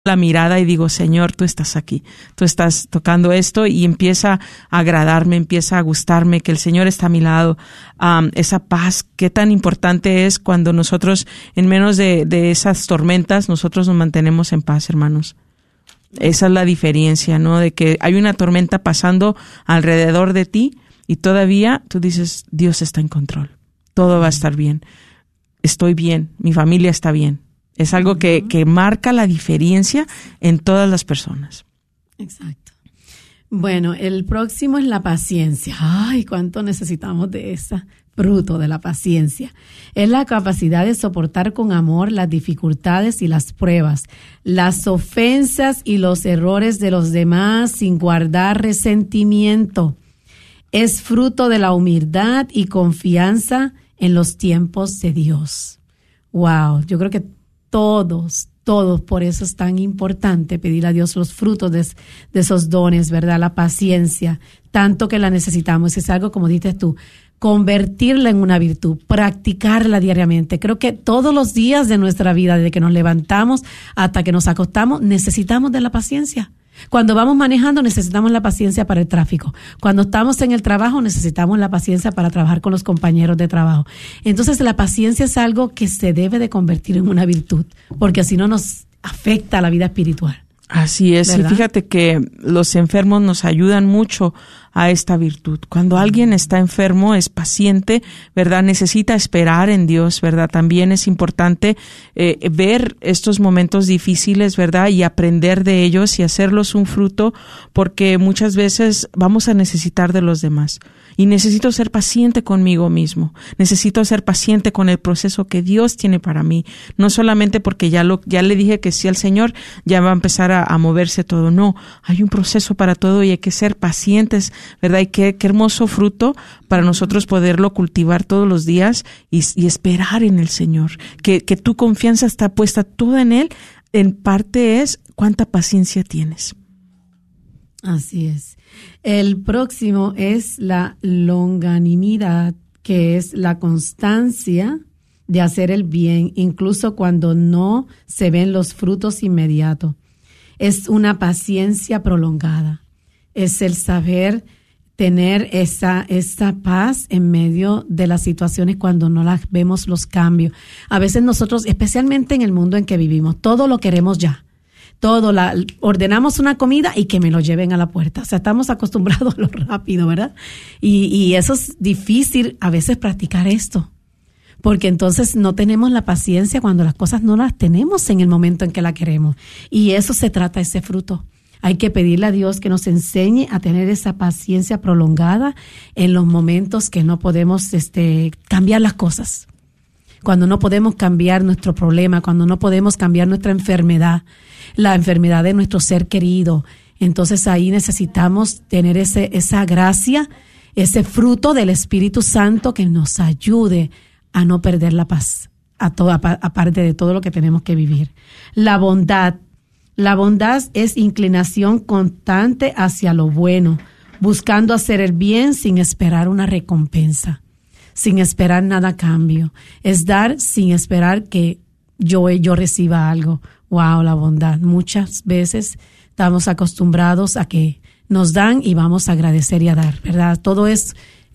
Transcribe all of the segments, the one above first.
la mirada y digo, Señor, tú estás aquí, tú estás tocando esto, y empieza a agradarme, empieza a gustarme que el Señor está a mi lado. Esa paz, qué tan importante es cuando nosotros, en menos de esas tormentas, nosotros nos mantenemos en paz, hermanos. Esa es la diferencia, ¿no? De que hay una tormenta pasando alrededor de ti y todavía tú dices, Dios está en control, todo va a estar bien, estoy bien, mi familia está bien. Es algo que marca la diferencia en todas las personas. Exacto. Bueno, el próximo es la paciencia. Ay, cuánto necesitamos de ese fruto de la paciencia. Es la capacidad de soportar con amor las dificultades y las pruebas, las ofensas y los errores de los demás sin guardar resentimiento. Es fruto de la humildad y confianza en los tiempos de Dios. Wow, yo creo que todos, por eso es tan importante pedir a Dios los frutos de esos dones, ¿verdad? La paciencia, tanto que la necesitamos. Es algo, como dices tú, convertirla en una virtud, practicarla diariamente. Creo que todos los días de nuestra vida, desde que nos levantamos hasta que nos acostamos, necesitamos de la paciencia. Cuando vamos manejando, necesitamos la paciencia para el tráfico. Cuando estamos en el trabajo, necesitamos la paciencia para trabajar con los compañeros de trabajo. Entonces, la paciencia es algo que se debe de convertir en una virtud, porque así no nos afecta la vida espiritual. Así es, ¿verdad? Y fíjate que los enfermos nos ayudan mucho a esta virtud. Cuando alguien está enfermo, es paciente, ¿verdad? Necesita esperar en Dios, ¿verdad? También es importante ver estos momentos difíciles, ¿verdad? Y aprender de ellos y hacerlos un fruto, porque muchas veces vamos a necesitar de los demás. Y necesito ser paciente conmigo mismo. Necesito ser paciente con el proceso que Dios tiene para mí. No solamente porque ya le dije que sí al Señor, ya va a empezar a moverse todo. No, hay un proceso para todo y hay que ser pacientes, ¿verdad? Y qué hermoso fruto para nosotros poderlo cultivar todos los días y esperar en el Señor. Que tu confianza está puesta toda en Él. En parte es cuánta paciencia tienes. Así es. El próximo es la longanimidad, que es la constancia de hacer el bien, incluso cuando no se ven los frutos inmediatos. Es una paciencia prolongada. Es el saber tener esa paz en medio de las situaciones cuando no las vemos los cambios. A veces nosotros, especialmente en el mundo en que vivimos, todo lo queremos ya. Ordenamos una comida y que me lo lleven a la puerta. O sea, estamos acostumbrados a lo rápido, ¿verdad? Y eso es difícil a veces practicar esto, porque entonces no tenemos la paciencia cuando las cosas no las tenemos en el momento en que la queremos. Y eso se trata, ese fruto. Hay que pedirle a Dios que nos enseñe a tener esa paciencia prolongada en los momentos que no podemos cambiar las cosas. Cuando no podemos cambiar nuestro problema, cuando no podemos cambiar nuestra enfermedad, la enfermedad de nuestro ser querido. Entonces ahí necesitamos tener esa gracia, ese fruto del Espíritu Santo que nos ayude a no perder la paz, aparte de todo lo que tenemos que vivir. La bondad es inclinación constante hacia lo bueno, buscando hacer el bien sin esperar una recompensa, sin esperar nada a cambio. Es dar sin esperar que yo reciba algo. Wow, la bondad. Muchas veces estamos acostumbrados a que nos dan y vamos a agradecer y a dar, ¿verdad? Todo es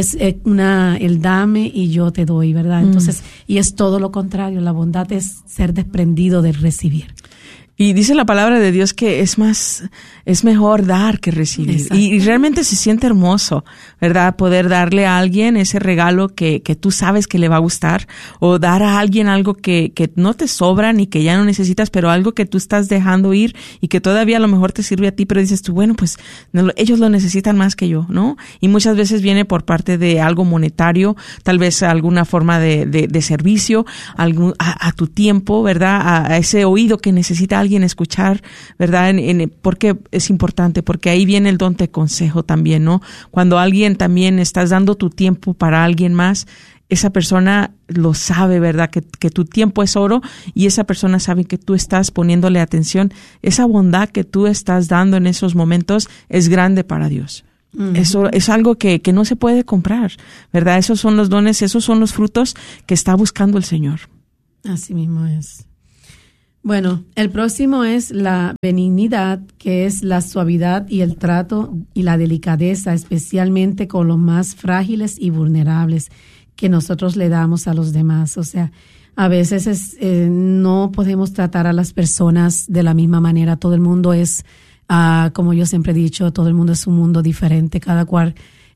el dame y yo te doy, ¿verdad? Entonces, y es todo lo contrario. La bondad es ser desprendido del recibir. Y dice la palabra de Dios que es mejor dar que recibir. Y realmente se siente hermoso, ¿verdad? Poder darle a alguien ese regalo que tú sabes que le va a gustar, o dar a alguien algo que no te sobra ni que ya no necesitas, pero algo que tú estás dejando ir y que todavía a lo mejor te sirve a ti, pero dices tú, bueno, pues ellos lo necesitan más que yo, ¿no? Y muchas veces viene por parte de algo monetario, tal vez alguna forma de servicio, a tu tiempo, ¿verdad? A ese oído que necesita alguien escuchar, ¿verdad? Porque es importante, porque ahí viene el don de consejo también, ¿no? Cuando alguien también estás dando tu tiempo para alguien más, esa persona lo sabe, ¿verdad? Que tu tiempo es oro, y esa persona sabe que tú estás poniéndole atención. Esa bondad que tú estás dando en esos momentos es grande para Dios. Uh-huh. Eso es algo que no se puede comprar, ¿verdad? Esos son los dones, esos son los frutos que está buscando el Señor. Así mismo es. Bueno, el próximo es la benignidad, que es la suavidad y el trato y la delicadeza, especialmente con los más frágiles y vulnerables que nosotros le damos a los demás. O sea, a veces no podemos tratar a las personas de la misma manera. Todo el mundo es, como yo siempre he dicho, todo el mundo es un mundo diferente, cada cual.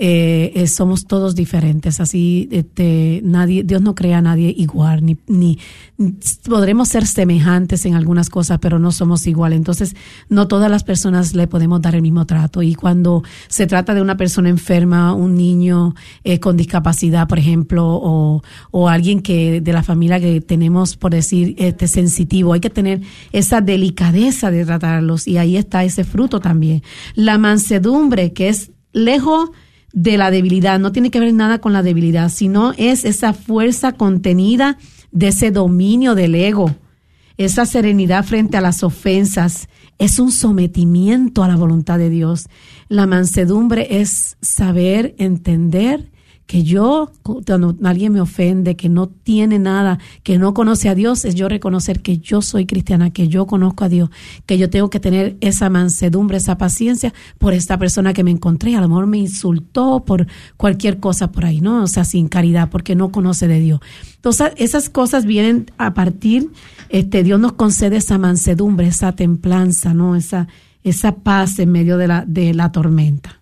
Somos todos diferentes, así Dios no crea a nadie igual, ni podremos ser semejantes en algunas cosas, pero no somos iguales. Entonces, no todas las personas le podemos dar el mismo trato. Y cuando se trata de una persona enferma, un niño con discapacidad, por ejemplo, o alguien que de la familia que tenemos, por decir, sensitivo, hay que tener esa delicadeza de tratarlos, y ahí está ese fruto también. La mansedumbre, que es lejos de la debilidad, no tiene que ver nada con la debilidad, sino es esa fuerza contenida de ese dominio del ego, esa serenidad frente a las ofensas, es un sometimiento a la voluntad de Dios. La mansedumbre es saber entender que yo, cuando alguien me ofende, que no tiene nada, que no conoce a Dios, es yo reconocer que yo soy cristiana, que yo conozco a Dios, que yo tengo que tener esa mansedumbre, esa paciencia por esta persona que me encontré. A lo mejor me insultó por cualquier cosa por ahí, ¿no? O sea, sin caridad, porque no conoce de Dios. Entonces, esas cosas vienen a partir, Dios nos concede esa mansedumbre, esa templanza, ¿no? Esa paz en medio de la tormenta.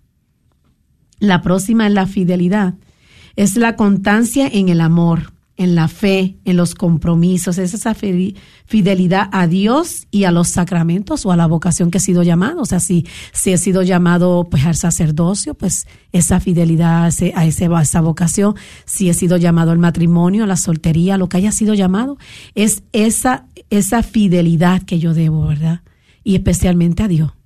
La próxima es la fidelidad. Es la constancia en el amor, en la fe, en los compromisos. Es esa fidelidad a Dios y a los sacramentos o a la vocación que he sido llamado. O sea, si he sido llamado pues al sacerdocio, pues esa fidelidad a esa vocación. Si he sido llamado al matrimonio, a la soltería, lo que haya sido llamado, es esa fidelidad que yo debo, ¿verdad? Y especialmente a Dios.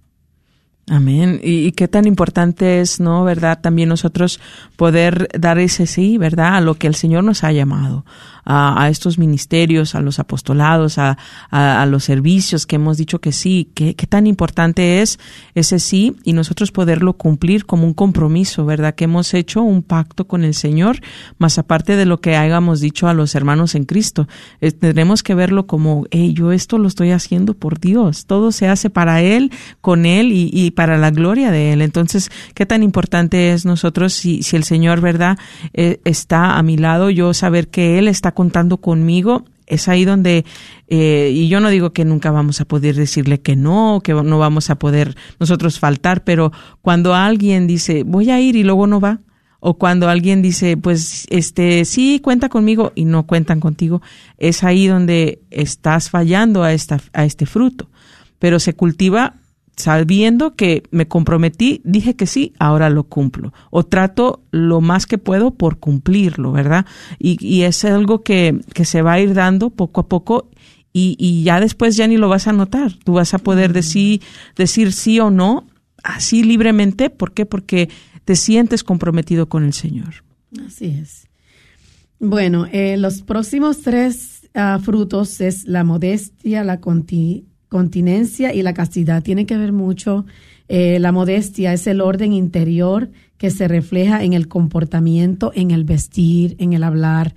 Amén. Y qué tan importante es, ¿no? ¿Verdad? También nosotros poder dar ese sí, ¿verdad? A lo que el Señor nos ha llamado, a estos ministerios, a los apostolados, a los servicios que hemos dicho que sí. Qué tan importante es ese sí y nosotros poderlo cumplir como un compromiso, ¿verdad? Que hemos hecho un pacto con el Señor, más aparte de lo que hayamos dicho a los hermanos en Cristo. Tenemos que verlo como, yo esto lo estoy haciendo por Dios. Todo se hace para Él, con Él y para la gloria de Él. Entonces, qué tan importante es nosotros, si el Señor, ¿verdad?, está a mi lado, yo saber que Él está contando conmigo. Es ahí donde, y yo no digo que nunca vamos a poder decirle que no vamos a poder nosotros faltar, pero cuando alguien dice, voy a ir y luego no va, o cuando alguien dice, pues, sí, cuenta conmigo y no cuentan contigo, es ahí donde estás fallando a este fruto. Pero se cultiva sabiendo que me comprometí, dije que sí, ahora lo cumplo. O trato lo más que puedo por cumplirlo, ¿verdad? Y es algo que se va a ir dando poco a poco y ya después ya ni lo vas a notar. Tú vas a poder decir sí o no, así libremente. ¿Por qué? Porque te sientes comprometido con el Señor. Así es. Bueno, los próximos 3 frutos es la modestia, la continencia y la castidad. Tiene que ver mucho. La modestia es el orden interior que se refleja en el comportamiento, en el vestir, en el hablar,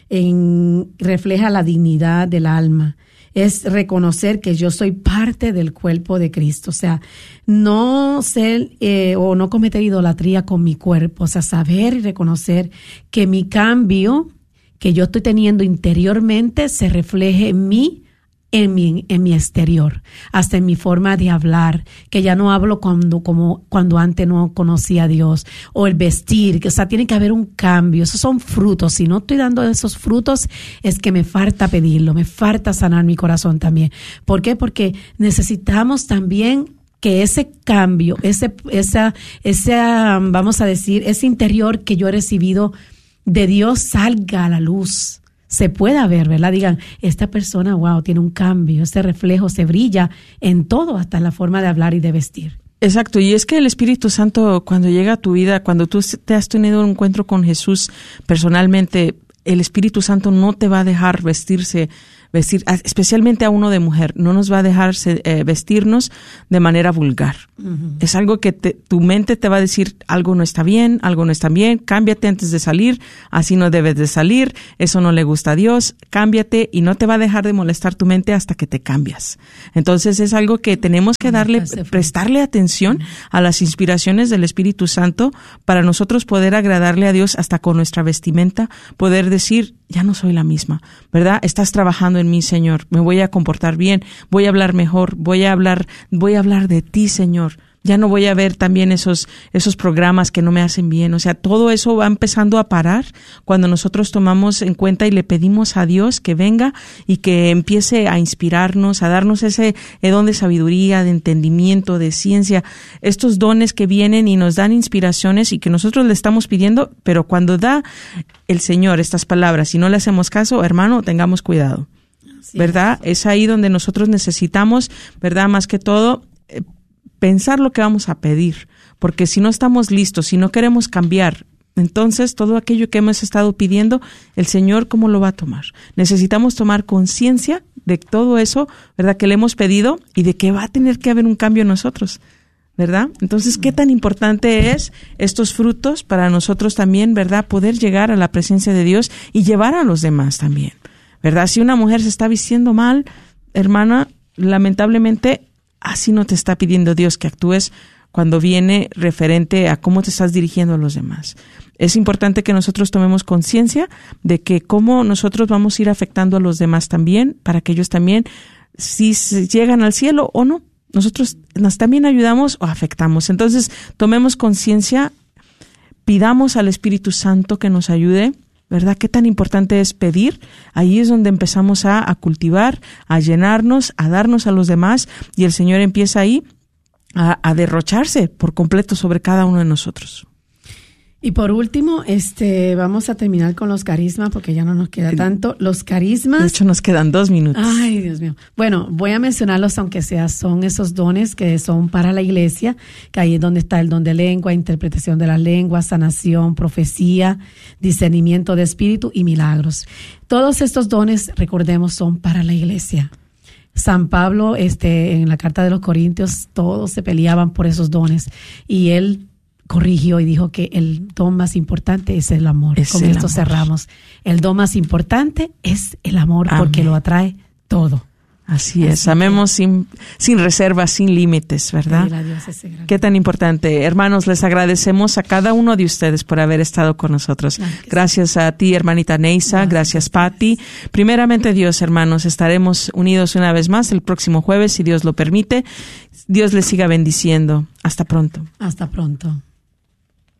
refleja la dignidad del alma. Es reconocer que yo soy parte del cuerpo de Cristo. O sea, no ser o no cometer idolatría con mi cuerpo. O sea, saber y reconocer que mi cambio que yo estoy teniendo interiormente se refleje en mí, en mi exterior, hasta en mi forma de hablar, que ya no hablo cuando antes no conocía a Dios, o el vestir, que, o sea, tiene que haber un cambio. Esos son frutos. Si no estoy dando esos frutos, es que me falta pedirlo, me falta sanar mi corazón también. ¿Por qué? Porque necesitamos también que ese cambio, vamos a decir, ese interior que yo he recibido de Dios salga a la luz. Se pueda ver, ¿verdad? Digan, esta persona, wow, tiene un cambio, ese reflejo se brilla en todo, hasta en la forma de hablar y de vestir. Exacto, y es que el Espíritu Santo, cuando llega a tu vida, cuando tú te has tenido un encuentro con Jesús personalmente, el Espíritu Santo no te va a dejar vestirse, vestir, especialmente a uno de mujer, no nos va a dejar vestirnos de manera vulgar. Uh-huh. Es algo que tu mente te va a decir, algo no está bien, cámbiate antes de salir, así no debes de salir, eso no le gusta a Dios, cámbiate, y no te va a dejar de molestar tu mente hasta que te cambias. Entonces es algo que tenemos que prestarle atención a las inspiraciones del Espíritu Santo para nosotros poder agradarle a Dios hasta con nuestra vestimenta, poder decir, ya no soy la misma, ¿verdad? Estás trabajando en mí, Señor. Me voy a comportar bien, voy a hablar mejor, voy a hablar de ti, Señor. Ya no voy a ver también esos programas que no me hacen bien. O sea, todo eso va empezando a parar cuando nosotros tomamos en cuenta y le pedimos a Dios que venga y que empiece a inspirarnos, a darnos ese don de sabiduría, de entendimiento, de ciencia, estos dones que vienen y nos dan inspiraciones y que nosotros le estamos pidiendo, pero cuando da el Señor estas palabras, si no le hacemos caso, hermano, tengamos cuidado, ¿verdad? Es ahí donde nosotros necesitamos, ¿verdad? Más que todo, pensar lo que vamos a pedir, porque si no estamos listos, si no queremos cambiar, entonces todo aquello que hemos estado pidiendo, el Señor, ¿cómo lo va a tomar? Necesitamos tomar conciencia de todo eso, ¿verdad?, que le hemos pedido y de que va a tener que haber un cambio en nosotros, ¿verdad? Entonces, ¿qué tan importante es estos frutos para nosotros también, ¿verdad?, poder llegar a la presencia de Dios y llevar a los demás también, ¿verdad? Si una mujer se está vistiendo mal, hermana, lamentablemente, así no te está pidiendo Dios que actúes cuando viene referente a cómo te estás dirigiendo a los demás. Es importante que nosotros tomemos conciencia de que cómo nosotros vamos a ir afectando a los demás también, para que ellos también, si llegan al cielo o no, nosotros nos también ayudamos o afectamos. Entonces, tomemos conciencia, pidamos al Espíritu Santo que nos ayude, ¿verdad? Qué tan importante es pedir. Ahí es donde empezamos a cultivar, a llenarnos, a darnos a los demás, y el Señor empieza ahí a derrocharse por completo sobre cada uno de nosotros. Y por último, vamos a terminar con los carismas, porque ya no nos queda tanto. Los carismas. De hecho, nos quedan 2 minutos. Ay, Dios mío. Bueno, voy a mencionarlos, aunque son esos dones que son para la iglesia, que ahí es donde está el don de lengua, interpretación de las lenguas, sanación, profecía, discernimiento de espíritu y milagros. Todos estos dones, recordemos, son para la iglesia. San Pablo, en la carta de los Corintios, todos se peleaban por esos dones, y él corrigió y dijo que el don más importante es el amor. Con esto cerramos. El don más importante es el amor. Amén. Porque lo atrae todo. Así es, amemos sin reservas, sin límites, ¿verdad? Qué tan importante. Hermanos, les agradecemos a cada uno de ustedes por haber estado con nosotros. Gracias a ti, hermanita Neisa, gracias Patti. Primeramente Dios, hermanos, estaremos unidos una vez más el próximo jueves, si Dios lo permite. Dios les siga bendiciendo. Hasta pronto. Hasta pronto.